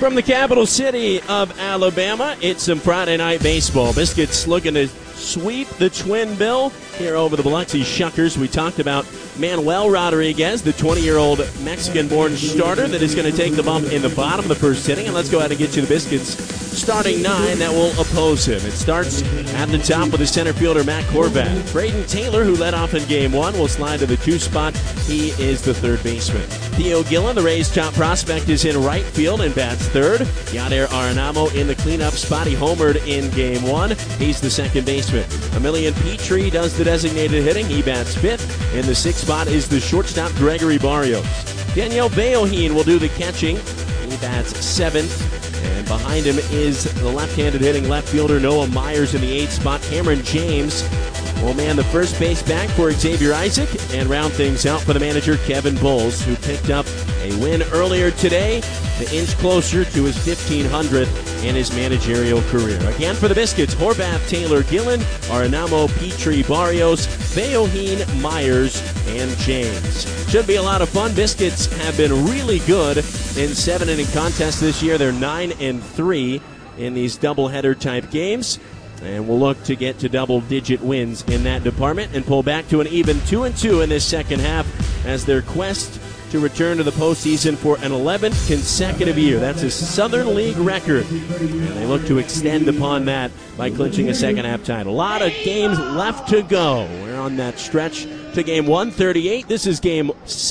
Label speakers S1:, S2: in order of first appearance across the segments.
S1: From the capital city of Alabama, it's some Friday night baseball. Biscuits looking to sweep the Twin Bill here over the Biloxi Shuckers. We talked about Manuel Rodriguez, the 20-year-old Mexican-born starter that is going to take the bump in the bottom of the first inning. And let's go ahead and get you the Biscuits starting nine that will oppose him. It starts at the top with the center fielder, Matt Korvac. Braden Taylor, who led off in game one, will slide to the 2 spot. He is the third baseman. Theo Gillen, the Rays' top prospect, is in right field and bats third. Yadier Arenamo in the cleanup spot. He homered in game one. He's the second baseman. Emilian Petrie does the designated hitting. He bats fifth. In the 6th spot is the shortstop, Gregory Barrios. Daniel Beoheen will do the catching. He bats seventh. And behind him is the left-handed hitting left fielder Noah Myers in the 8th spot. Cameron James will man the first base back for Xavier Isaac and round things out for the manager, Kevin Bowles, who picked up a win earlier today to inch closer to his 1,500th in his managerial career. Again for the Biscuits, Horvath, Taylor, Gillen, Arenamo, Petrie, Barrios, Beoheen, Myers, and James. Should be a lot of fun. Biscuits have been really good in 7-inning contests this year. They're 9-3 in these doubleheader type games. And we'll look to get to double-digit wins in that department and pull back to an even 2-2 in this second half as their quest to return to the postseason for an 11th consecutive year. That's a Southern League record. And they look to extend upon that by clinching a second-half title. A lot of games left to go. We're on that stretch to game 138. This is game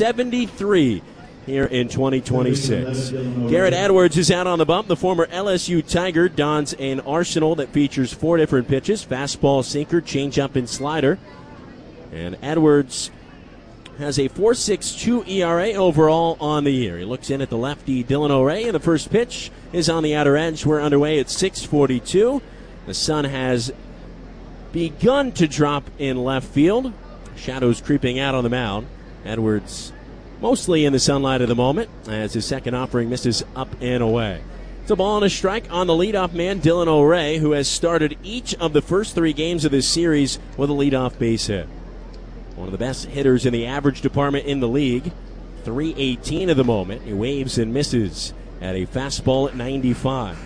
S1: 73. Here in 2026. Garrett Edwards is out on the bump. The former LSU Tiger dons an arsenal that features 4 different pitches: fastball, sinker, changeup, and slider. And Edwards has a 4.62 ERA overall on the year. He looks in at the lefty Dylan O'Ray, and the first pitch is on the outer edge. We're underway at 6:42. The sun has begun to drop in left field. Shadows creeping out on the mound. Edwards mostly in the sunlight at the moment as his second offering misses up and away. It's a ball and a strike on the leadoff man, Dylan O'Ray, who has started each of the first 3 games of this series with a leadoff base hit. One of the best hitters in the average department in the league. 318 at the moment. He waves and misses at a fastball at 95.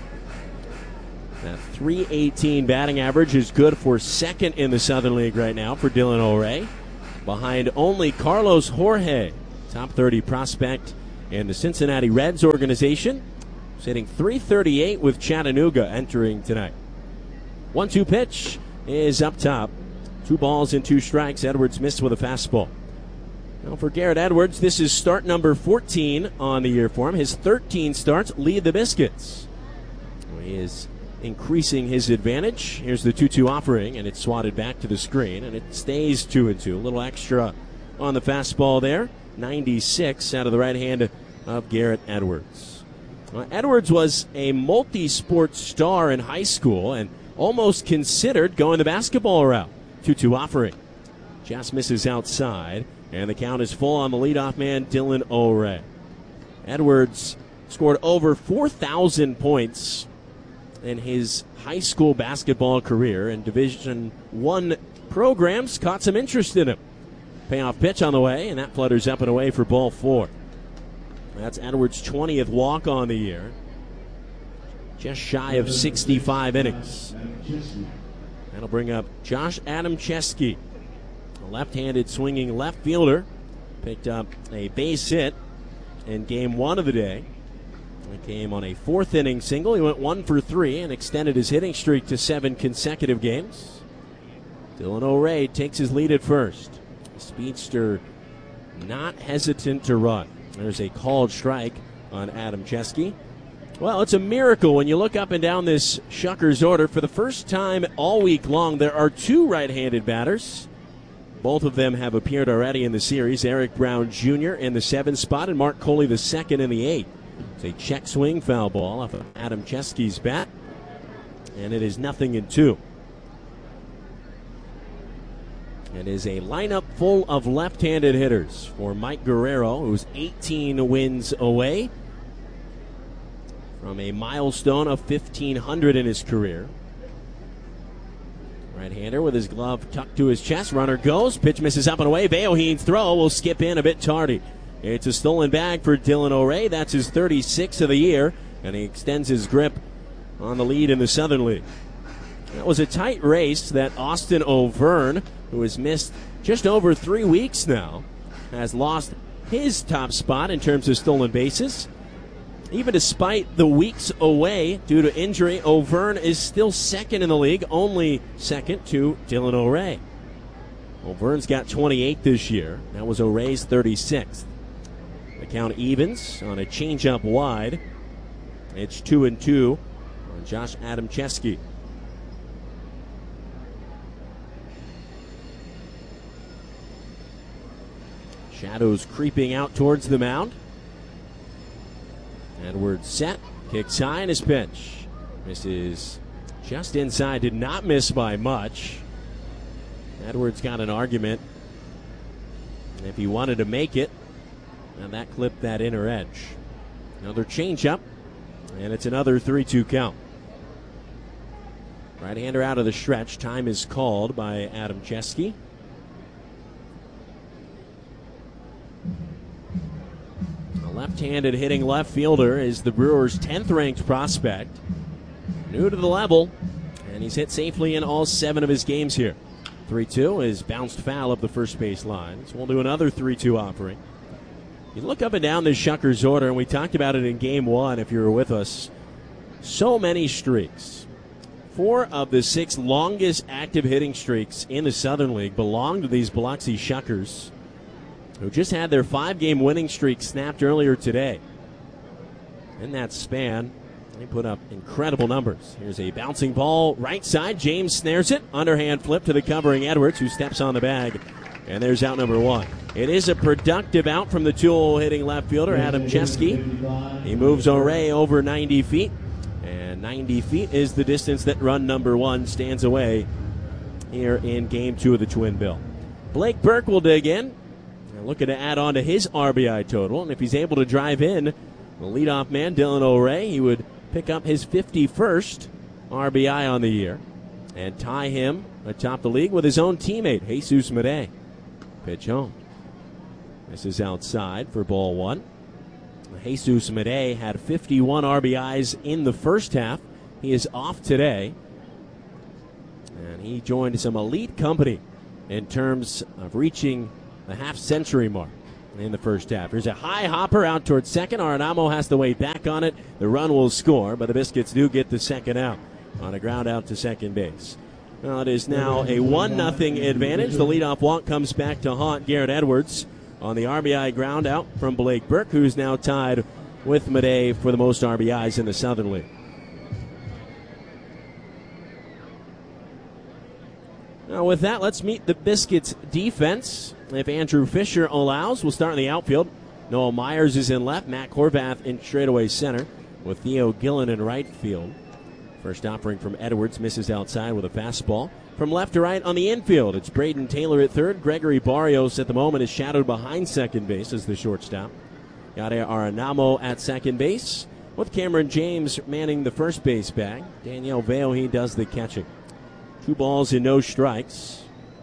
S1: That 318 batting average is good for second in the Southern League right now for Dylan O'Ray, behind only Carlos Jorge, top 30 prospect in the Cincinnati Reds organization, sitting .338 with Chattanooga entering tonight. 1-2 pitch is up top. 2 balls and 2 strikes. Edwards missed with a fastball. Now for Garrett Edwards, this is start number 14 on the year for him. His 13 starts lead the Biscuits. He is increasing his advantage. Here's the 2-2 offering, and it's swatted back to the screen, and it stays 2-2. A little extra on the fastball there. 96 out of the right hand of Garrett Edwards. Edwards was a multi-sport star in high school and almost considered going the basketball route. 2-2 offering. Just misses outside, and the count is full on the leadoff man, Dylan O'Ray. Edwards scored over 4,000 points in his high school basketball career, and Division I programs caught some interest in him. Payoff pitch on the way, and that flutters up and away for ball 4. That's Edwards' 20th walk on the year. Just shy of 65 innings. That'll bring up Josh Adamczewski, a left-handed swinging left fielder. Picked up a base hit in game 1 of the day. He came on a 4th inning single. He went 1 for 3 and extended his hitting streak to 7 consecutive games. Dylan O'Ray takes his lead at first. The speedster not hesitant to run. There's a called strike on Adamczewski. Well, it's a miracle when you look up and down this Shuckers order. For the first time all week long, there are 2 right-handed batters. Both of them have appeared already in the series. Eric Brown Jr. in the 7th spot and Mark Coley the 2nd in the 8th. It's a check swing foul ball off of Adamczewski's bat, and it is 0-2. It is a lineup full of left-handed hitters for Mike Guerrero, who's 18 wins away from a milestone of 1,500 in his career. Right-hander with his glove tucked to his chest. Runner goes. Pitch misses up and away. Beoheen's throw will skip in a bit tardy. It's a stolen bag for Dylan O'Ray. That's his 36th of the year. and he extends his grip on the lead in the Southern League. That was a tight race that Austin O'Verne, who has missed just over 3 weeks now, has lost his top spot in terms of stolen bases. Even despite the weeks away due to injury, O'Verne is still second in the league, only second to Dylan O'Ray. O'Verne's got 28 this year. That was O'Ray's 36th. The count evens on a changeup wide. It's 2-2 on Josh Adamczewski. Shadows creeping out towards the mound. Edwards set, kicks high in his pitch. Misses just inside, did not miss by much. Edwards got an argument. If he wanted to make it, and that clipped that inner edge. Another changeup, and it's another 3-2 count. Right-hander out of the stretch. Time is called by Adamczewski. Left-handed hitting left fielder is the Brewers' 10th-ranked prospect. New to the level, and he's hit safely in all 7 of his games here. 3-2 is bounced foul up the first base line. So we'll do another 3-2 offering. You look up and down this Shuckers order, and we talked about it in Game 1 if you were with us. So many streaks. 4 of the 6 longest active hitting streaks in the Southern League belong to these Biloxi Shuckers, who just had their 5-game winning streak snapped earlier today. In that span, they put up incredible numbers. Here's a bouncing ball right side. James snares it. Underhand flip to the covering Edwards, who steps on the bag. And there's out number 1. It is a productive out from the two-hole hitting left fielder, Adamczewski. He moves O'Ray over 90 feet. And 90 feet is the distance that run number 1 stands away here in Game 2 of the Twin Bill. Blake Burke will dig in. Looking to add on to his RBI total, and if he's able to drive in the leadoff man, Dylan O'Ray, he would pick up his 51st RBI on the year and tie him atop the league with his own teammate, Jesus Madej. Pitch home. This is outside for ball 1. Jesus Madej had 51 RBIs in the first half. He is off today, and he joined some elite company in terms of reaching the half-century mark in the first half. Here's a high hopper out towards second. Arenamo has to wait back on it. The run will score, but the Biscuits do get the second out on a ground out to second base. Well, it is now a 1-0 advantage. The leadoff walk comes back to haunt Garrett Edwards on the RBI ground out from Blake Burke, who's now tied with Madej for the most RBIs in the Southern League. Now with that, let's meet the Biscuits defense. If Andrew Fisher allows, we'll start in the outfield. Noah Myers is in left, Matt Horvath in straightaway center, with Theo Gillen in right field. First offering from Edwards, misses outside with a fastball. From left to right on the infield, it's Braden Taylor at third. Gregory Barrios at the moment is shadowed behind second base as the shortstop. Yadier Arenamo at second base, with Cameron James manning the first base bag. Daniel Vale, he does the catching. 2 balls and no strikes.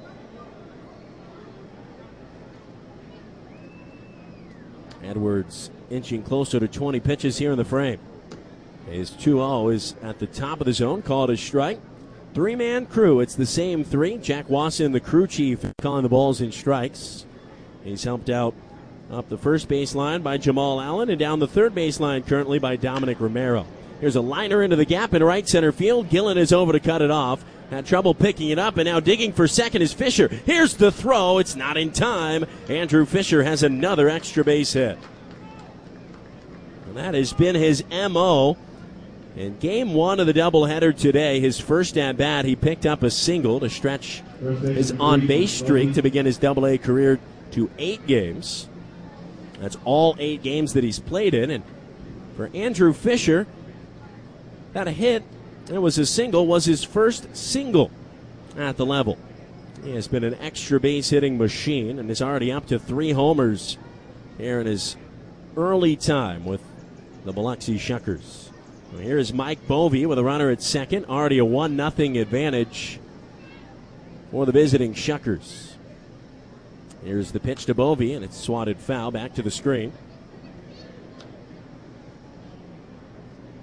S1: Edwards inching closer to 20 pitches here in the frame. His 2-0 is at the top of the zone, called a strike. 3-man crew, it's the same 3. Jack Wasson, the crew chief, calling the balls and strikes. He's helped out up the first baseline by Jamal Allen and down the third baseline currently by Dominic Romero. Here's a liner into the gap in right center field. Gillen is over to cut it off. Had trouble picking it up, and now digging for second is Fisher. Here's the throw. It's not in time. Andrew Fisher has another extra base hit. And that has been his M.O. In Game 1 of the doubleheader today, his first at-bat, he picked up a single to stretch his on-base streak to begin his Double-A career to 8 games. That's all 8 games that he's played in. And for Andrew Fisher, that a hit, it was a single, was his first single at the level. He has been an extra base hitting machine and is already up to 3 homers here in his early time with the Biloxi Shuckers. Well, here is Mike Bovee with a runner at second. Already a 1-0 advantage for the visiting Shuckers. Here's the pitch to Bovee, and it's swatted foul back to the screen.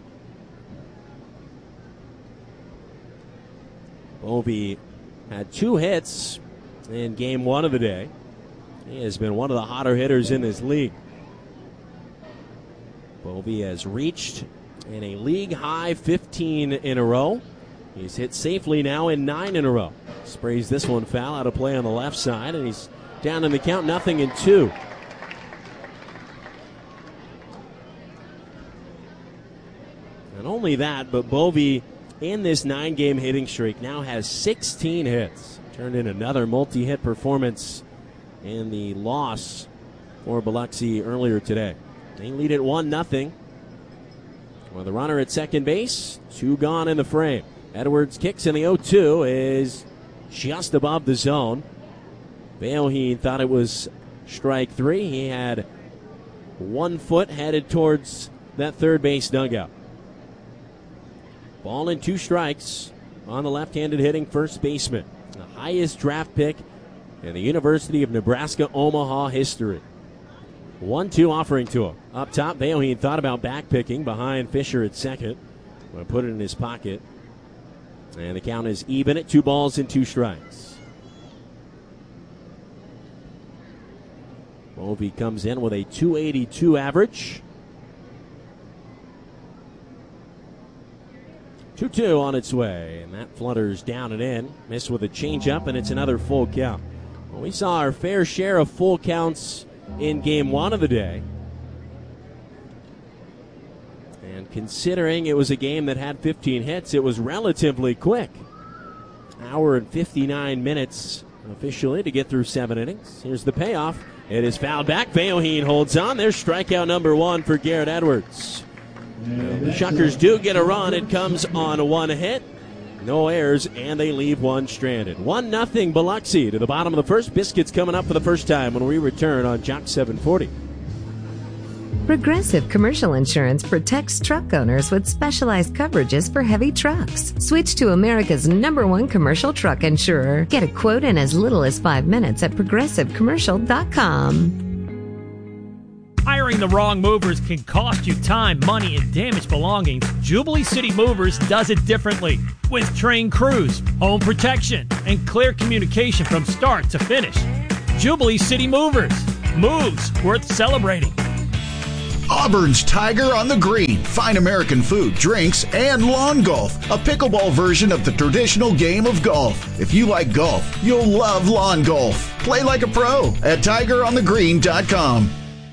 S1: Bovee had 2 hits in game 1 of the day. He has been one of the hotter hitters in this league. Bovee has reached in a league-high 15 in a row. He's hit safely now in 9 in a row. Sprays this one foul out of play on the left side, and he's down in the count, 0-2. Not only that, but Bovee in this 9-game hitting streak now has 16 hits. Turned in another multi-hit performance in the loss for Biloxi earlier today. They lead it 1-0. With the runner at second base, 2 gone in the frame. Edwards kicks in the 0-2 is just above the zone. Beoheen thought it was strike 3. He had 1 foot headed towards that third base dugout. Ball and 2 strikes on the left-handed hitting first baseman. The highest draft pick in the University of Nebraska Omaha history. 1-2 offering to him. Up top, Beoheen thought about backpicking behind Fisher at second. Going to put it in his pocket. And the count is even at 2 balls and 2 strikes. Bovee comes in with a .282 average. 2-2 on its way, and that flutters down and in. Missed with a changeup, and it's another full count. Well, we saw our fair share of full counts in game 1 of the day. And considering it was a game that had 15 hits, it was relatively quick. Hour and 59 minutes officially to get through 7 innings. Here's the payoff. It is fouled back. Beoheen holds on. There's strikeout number 1 for Garrett Edwards. The Shuckers do get a run. It comes on 1 hit. No errors, and they leave 1 stranded. 1-0 Biloxi to the bottom of the first. Biscuits coming up for the first time when we return on Jock 740.
S2: Progressive Commercial Insurance protects truck owners with specialized coverages for heavy trucks. Switch to America's #1 commercial truck insurer. Get a quote in as little as 5 minutes at progressivecommercial.com.
S3: Hiring the wrong movers can cost you time, money, and damage belongings. Jubilee City Movers does it differently. With trained crews, home protection, and clear communication from start to finish. Jubilee City Movers. Moves worth celebrating.
S4: Auburn's Tiger on the Green. Fine American food, drinks, and lawn golf. A pickleball version of the traditional game of golf. If you like golf, you'll love lawn golf. Play like a pro at tigeronthegreen.com.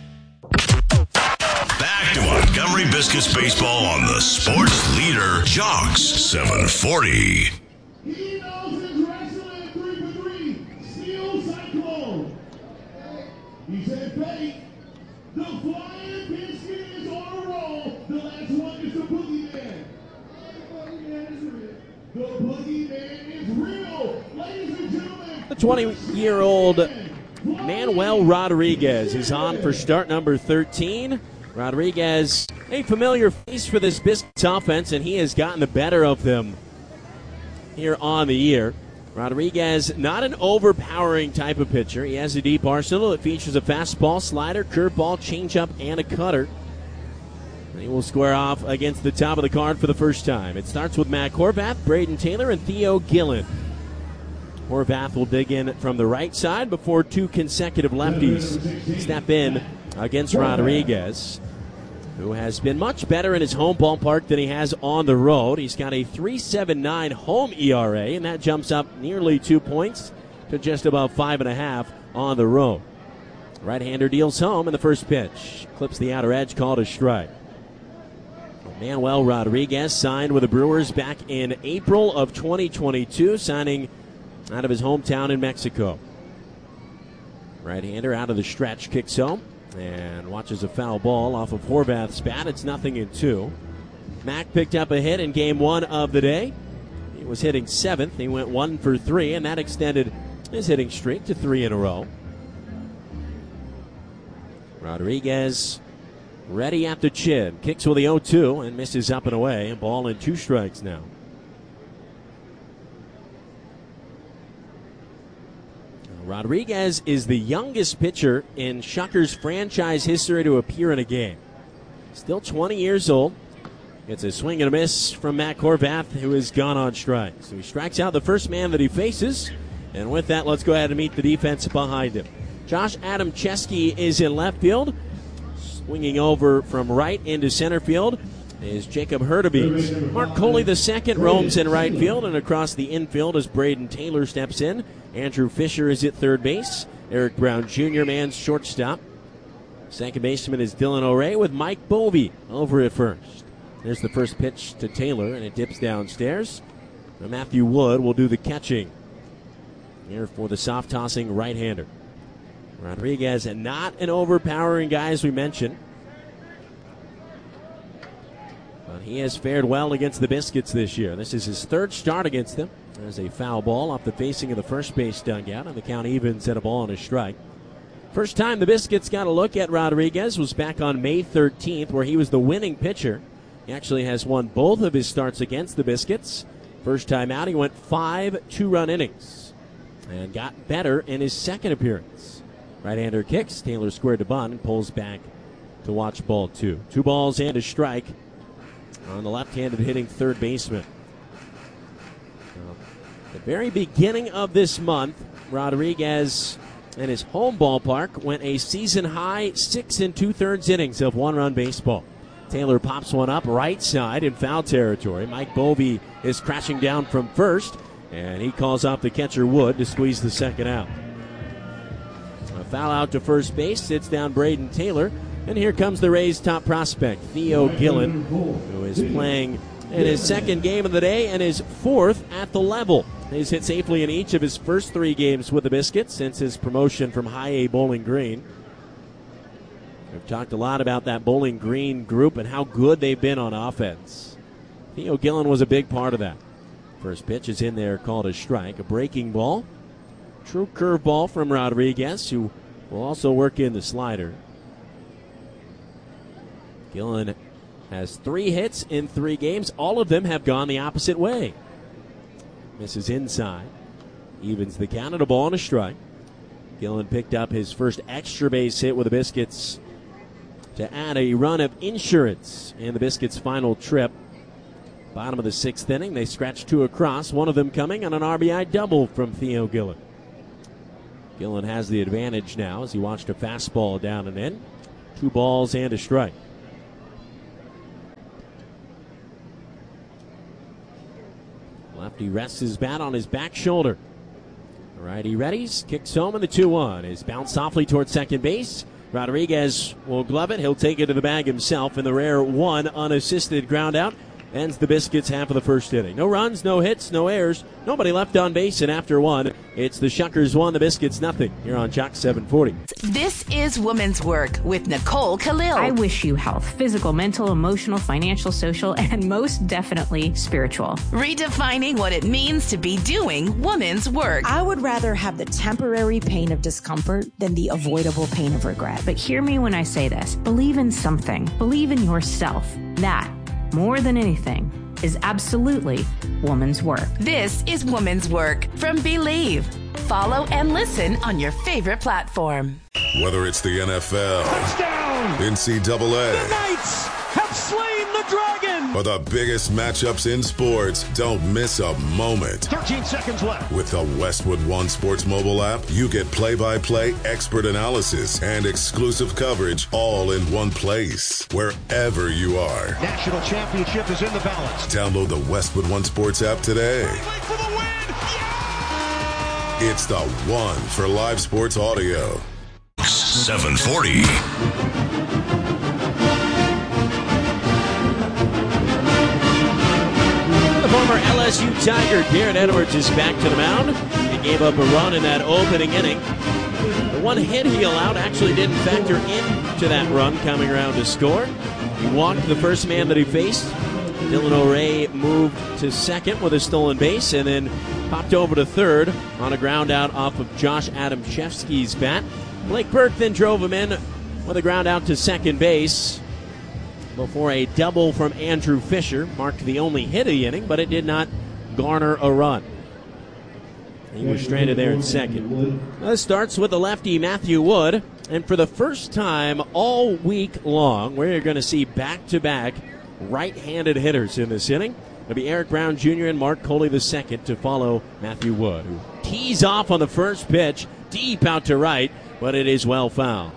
S5: Back to Montgomery Biscuits baseball on the sports leader, Jocks 740.
S6: He knows his wrestling 3-for-3. Steel Cyclone. He said, "Fake. The Flying Biscuit is on a roll. The last one is the Boogeyman. The Boogeyman is real. Ladies and gentlemen."
S1: The 20-year-old Manuel Rodriguez is on for start number 13. Rodriguez, a familiar face for this Biscuits offense, and he has gotten the better of them here on the year. Rodriguez, not an overpowering type of pitcher. He has a deep arsenal that features a fastball, slider, curveball, changeup, and a cutter. And he will square off against the top of the card for the first time. It starts with Matt Horvath, Braden Taylor, and Theo Gillen. Horvath will dig in from the right side before 2 consecutive lefties step in against Rodriguez, who has been much better in his home ballpark than he has on the road. He's got a 3.79 home ERA, and that jumps up nearly 2 points to just above 5.5 on the road. Right-hander deals home in the first pitch. Clips the outer edge, called a strike. Manuel Rodriguez signed with the Brewers back in April of 2022, signing out of his hometown in Mexico. Right-hander out of the stretch, kicks home, and watches a foul ball off of Horvath's bat. It's 0-2. Mack picked up a hit in game 1 of the day. He was hitting 7th. He went 1 for 3, and that extended his hitting streak to 3 in a row. Rodriguez ready at the chin. Kicks with the 0-2 and misses up and away. A ball and 2 strikes now. Rodriguez is the youngest pitcher in Shuckers franchise history to appear in a game. Still 20 years old. It's a swing and a miss from Matt Horvath, who has gone on strike. So he strikes out the first man that he faces. And with that, let's go ahead and meet the defense behind him. Josh Adamczewski is in left field. Swinging over from right into center field is Jacob Hurtubise. Mark Coley II roams in right field, and across the infield as Braden Taylor steps in. Andrew Fisher is at third base. Eric Brown Jr. mans shortstop. Second baseman is Dylan O'Ray with Mike Bovee over at first. There's the first pitch to Taylor, and it dips downstairs. Now Matthew Wood will do the catching here for the soft-tossing right-hander. Rodriguez, not an overpowering guy, as we mentioned. But he has fared well against the Biscuits this year. This is his third start against them. There's a foul ball off the facing of the first base dugout, and the count evens at a ball and a strike. First time the Biscuits got a look at Rodriguez was back on May 13th, where he was the winning pitcher. He actually has won both of his starts against the Biscuits. First time out, he went 5 two-run innings and got better in his second appearance. Right-hander kicks, Taylor squared to bunt and pulls back to watch ball 2. 2 balls and a strike on the left-handed hitting third baseman. At the very beginning of this month, Rodriguez in his home ballpark went a season-high 6 2/3 innings of one-run baseball. Taylor pops one up right side in foul territory. Mike Bovee is crashing down from first, and he calls off the catcher Wood to squeeze the second out. A foul out to first base, sits down Braden Taylor, and here comes the Rays' top prospect, Theo Gillen, who is playing in his second game of the day and his fourth at the level. He's hit safely in each of his first 3 games with the Biscuits since his promotion from High A Bowling Green. We've talked a lot about that Bowling Green group and how good they've been on offense. Theo Gillen was a big part of that. First pitch is in there, called a strike. A breaking ball. True curveball from Rodriguez, who will also work in the slider. Gillen has 3 hits in 3 games. All of them have gone the opposite way. Misses inside. Evens the count at a ball and a strike. Gillen picked up his first extra base hit with the Biscuits to add a run of insurance in the Biscuits' final trip. Bottom of the 6th inning, they scratched 2 across, one of them coming on an RBI double from Theo Gillen. Gillen has the advantage now as he watched a fastball down and in. 2 balls and a strike. Lefty rests his bat on his back shoulder. Righty readies, kicks home, and the 2-1 is bounced softly towards second base. Rodriguez will glove it. He'll take it to the bag himself, and the rare 1 unassisted ground out ends the Biscuits' half of the first inning. No runs, no hits, no errors, nobody left on base, and after 1, it's the Shuckers 1, the Biscuits nothing. Here on Jock 740.
S7: This is Women's Work with Nicole Khalil.
S8: I wish you health, physical, mental, emotional, financial, social, and most definitely spiritual.
S7: Redefining what it means to be doing women's work.
S9: I would rather have the temporary pain of discomfort than the avoidable pain of regret.
S8: But hear me when I say this. Believe in something. Believe in yourself. That, more than anything, is absolutely woman's work.
S7: This is Woman's Work from Believe. Follow and listen on your favorite platform.
S10: Whether it's the NFL,
S6: Touchdown!
S10: NCAA,
S6: The Knights have slain the dragon!
S10: or the biggest matchups in sports, don't miss a moment.
S6: 13 seconds left.
S10: With the Westwood One Sports mobile app, you get play-by-play expert analysis and exclusive coverage all in one place, wherever you are.
S6: National championship is in the balance.
S10: Download the Westwood One Sports app today.
S6: For the win!
S10: It's the one for live sports audio.
S5: 740.
S1: The former LSU Tiger Garrett Edwards is back to the mound. He gave up a run in that opening inning. The 1 hit he allowed actually didn't factor into that run coming around to score. He walked the first man that he faced. Dylan O'Ray moved to second with a stolen base and then popped over to third on a ground out off of Josh Adamczewski's bat. Blake Burke then drove him in with a ground out to second base before a double from Andrew Fisher marked the only hit of the inning, but it did not garner a run. He was stranded there in second. This starts with the lefty Matthew Wood, and for the first time all week long, we're going to see back-to-back right-handed hitters in this inning. It'll be Eric Brown Jr. and Mark Coley II to follow Matthew Wood, who tees off on the first pitch, deep out to right, but it is well fouled.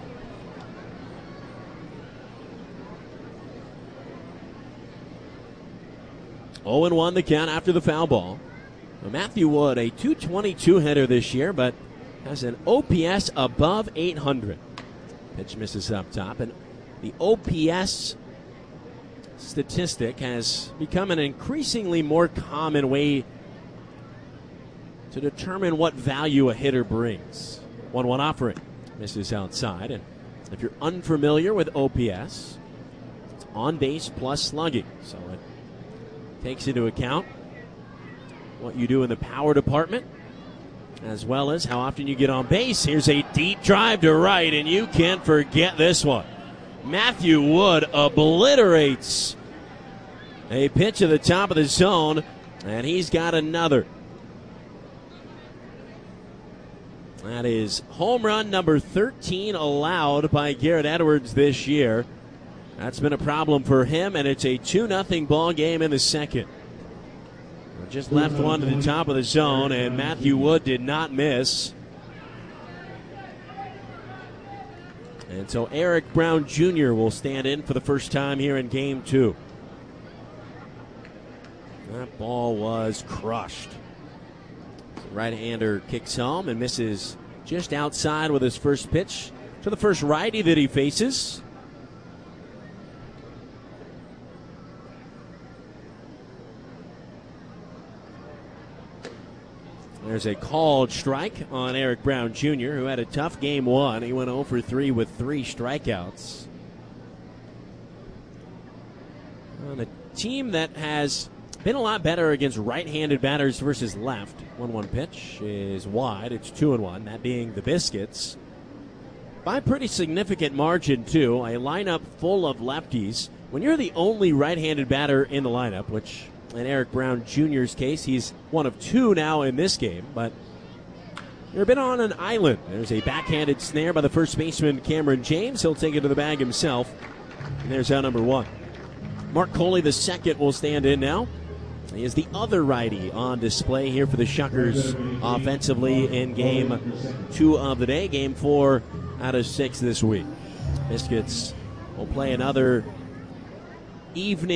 S1: Oh, 0-1 the count after the foul ball. Well, Matthew Wood, a .222 hitter this year, but has an OPS above 800. Pitch misses up top, and the OPS statistic has become an increasingly more common way to determine what value a hitter brings. 1-1 offering. Misses outside. And if you're unfamiliar with OPS, it's on base plus slugging. So it takes into account what you do in the power department, as well as how often you get on base. Here's a deep drive to right, and you can't forget this one. Matthew Wood obliterates a pitch at the top of the zone, and he's got another. That is home run number 13 allowed by Garrett Edwards this year. That's been a problem for him, and it's a 2-0 ball game in the second. Just left one to the top of the zone, and Matthew Wood did not miss. And so Eric Brown Jr. will stand in for the first time here in Game 2. That ball was crushed. Right-hander kicks home and misses just outside with his first pitch to the first righty that he faces. There's a called strike on Eric Brown Jr., who had a tough Game 1. He went 0 for 3 with 3 strikeouts. On a team that has been a lot better against right-handed batters versus left. 1-1 pitch is wide. It's 2-1, that being the Biscuits. By a pretty significant margin, too. A lineup full of lefties. When you're the only right-handed batter in the lineup, which in Eric Brown Jr.'s case, he's one of 2 now in this game, but you're a bit on an island. There's a backhanded snare by the first baseman, Cameron James. He'll take it to the bag himself. And there's out number 1. Mark Coley II will stand in now. He is the other righty on display here for the Shuckers offensively in Game 2 of the day. Game 4 out of 6 this week. Biscuits will play another evening